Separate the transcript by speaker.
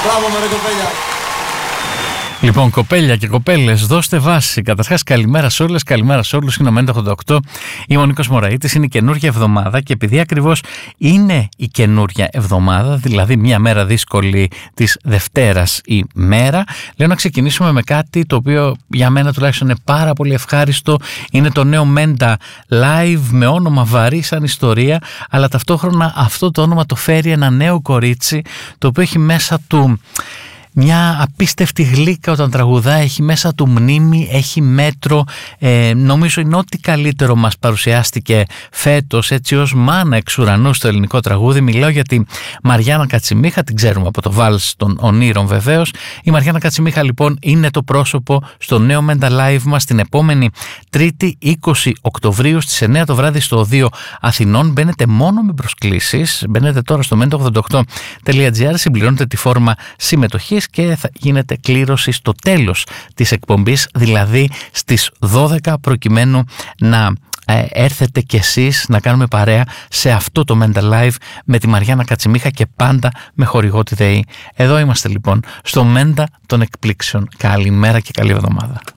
Speaker 1: Μπράβο με ρε κοπέλια.
Speaker 2: Λοιπόν, κοπέλια και κοπέλες, δώστε βάση. Καταρχάς, καλημέρα σε όλες, καλημέρα σε όλους. Είναι ο Μέντα 88. Είμαι ο Νίκος Μωραΐτης. Είναι η καινούργια εβδομάδα και επειδή ακριβώς είναι η καινούργια εβδομάδα, δηλαδή μια μέρα δύσκολη της Δευτέρας η μέρα, λέω να ξεκινήσουμε με κάτι το οποίο για μένα τουλάχιστον είναι πάρα πολύ ευχάριστο. Είναι το νέο Μέντα Live με όνομα βαρύ σαν ιστορία, αλλά ταυτόχρονα αυτό το όνομα το φέρει ένα νέο κορίτσι το οποίο έχει μέσα του μια απίστευτη γλύκα όταν τραγουδά, έχει μέσα του μνήμη, έχει μέτρο, νομίζω είναι ό,τι καλύτερο μας παρουσιάστηκε φέτος έτσι ως μάνα εξ ουρανού στο ελληνικό τραγούδι. Μιλάω για τη Μαριάννα Κατσιμίχα, την ξέρουμε από το Βάλς των Ονείρων βεβαίως. Η Μαριάννα Κατσιμίχα λοιπόν είναι το πρόσωπο στο νέο Μέντα Live μας την επόμενη Τρίτη 20 Οκτωβρίου στις 9 το βράδυ στο Οδείο Αθηνών. Μπαίνετε μόνο με προσκλήσεις, μπαίνετε τώρα στο menta88.gr, συμπληρώνετε τη φόρμα συμμετοχής και θα γίνεται κλήρωση στο τέλος της εκπομπής, δηλαδή στις 12, προκειμένου να έρθετε κι εσείς να κάνουμε παρέα σε αυτό το Μέντα Live με τη Μαριάννα Κατσιμίχα και πάντα με χορηγό τη ΔΕΗ. Εδώ είμαστε λοιπόν στο Μέντα των εκπλήξεων. Καλημέρα και καλή εβδομάδα.